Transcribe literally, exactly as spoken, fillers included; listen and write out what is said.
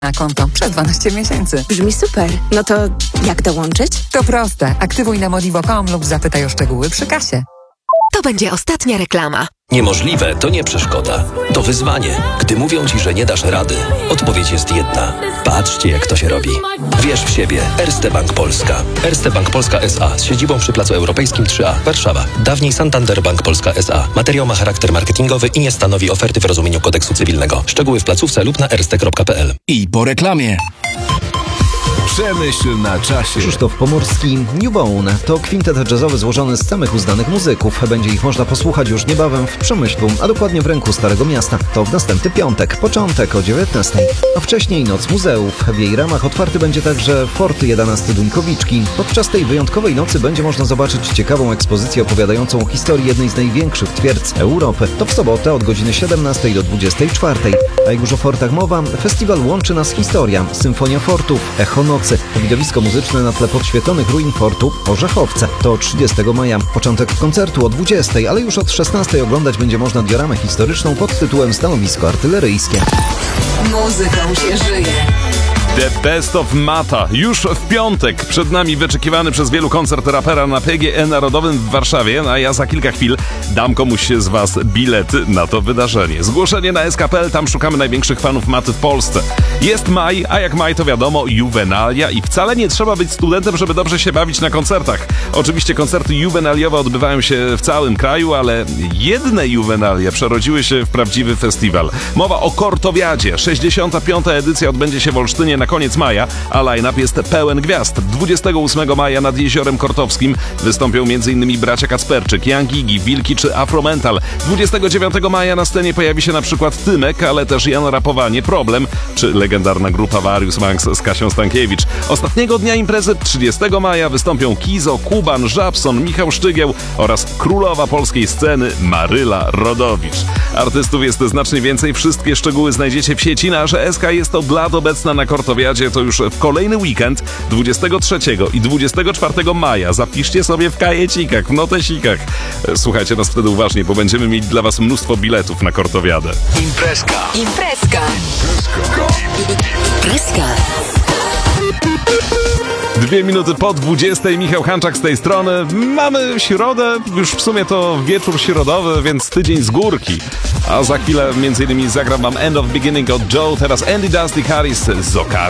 na konto przez dwanaście miesięcy. Brzmi super. No to jak dołączyć? To proste. Aktywuj na modivo kropka com lub zapytaj o szczegóły przy kasie. To będzie ostatnia reklama. Niemożliwe to nie przeszkoda. To wyzwanie. Gdy mówią ci, że nie dasz rady, odpowiedź jest jedna. Patrzcie, jak to się robi. Wierz w siebie. Erste Bank Polska. Erste Bank Polska S A z siedzibą przy Placu Europejskim trzy A, Warszawa. Dawniej Santander Bank Polska S A. Materiał ma charakter marketingowy i nie stanowi oferty w rozumieniu kodeksu cywilnego. Szczegóły w placówce lub na erste kropka p l. I po reklamie. Przemyśl na czasie. Krzysztof Pomorski, New Bone to kwintet jazzowy złożony z samych uznanych muzyków. Będzie ich można posłuchać już niebawem w Przemyślu, a dokładnie w ręku Starego Miasta. To w następny piątek, początek o dziewiętnastej. A wcześniej Noc Muzeów. W jej ramach otwarty będzie także Fort jedenasty Duńkowiczki. Podczas tej wyjątkowej nocy będzie można zobaczyć ciekawą ekspozycję opowiadającą historię jednej z największych twierdz Europy. To w sobotę od godziny siedemnastej do dwudziestej czwartej. A jak już o fortach mowa, festiwal łączy nas historia. Symfonia Fortów, Echo Nocy. To widowisko muzyczne na tle podświetlonych ruin fortu Orzechowce. To trzydziestego maja. Początek koncertu o dwudziestej, ale już od szesnastej oglądać będzie można dioramę historyczną pod tytułem Stanowisko artyleryjskie. Muzyką się żyje. The Best of Mata. Już w piątek przed nami wyczekiwany przez wielu koncert rapera na P G E Narodowym w Warszawie, a ja za kilka chwil dam komuś z was bilety na to wydarzenie. Zgłoszenie na S K kropka P L, tam szukamy największych fanów maty w Polsce. Jest maj, a jak maj to wiadomo juwenalia i wcale nie trzeba być studentem, żeby dobrze się bawić na koncertach. Oczywiście koncerty juwenaliowe odbywają się w całym kraju, ale jedne juwenalie przerodziły się w prawdziwy festiwal. Mowa o Kortowiadzie. sześćdziesiąta piąta edycja odbędzie się w Olsztynie na koniec maja, a line-up jest pełen gwiazd. dwudziestego ósmego maja nad Jeziorem Kortowskim wystąpią m.in. bracia Kacperczyk, Young Gigi, Wilki czy Afromental. dwudziestego dziewiątego maja na scenie pojawi się na przykład Tymek, ale też Jan Rapowanie, Problem czy legendarna grupa Various Manx z Kasią Stankiewicz. Ostatniego dnia imprezy, trzydziestego maja, wystąpią Kizo, Kuban, Żabson, Michał Szczygieł oraz królowa polskiej sceny Maryla Rodowicz. Artystów jest znacznie więcej, wszystkie szczegóły znajdziecie w sieci, no a że S K jest od lat obecna na Kortowiadzie, to już w kolejny weekend, dwudziestego trzeciego i dwudziestego czwartego maja. Zapiszcie sobie w kajecikach, w notesikach. Słuchajcie nas wtedy uważnie, bo będziemy mieć dla was mnóstwo biletów na Kortowiadę. Imprezka. Imprezka. Imprezka. Dwie minuty po dwudziestej, Michał Hanczak z tej strony. Mamy środę, już w sumie to wieczór środowy, więc tydzień z górki. A za chwilę między innymi zagram wam End of Beginning od Joe, teraz Andy Dusty Harris z Zokari.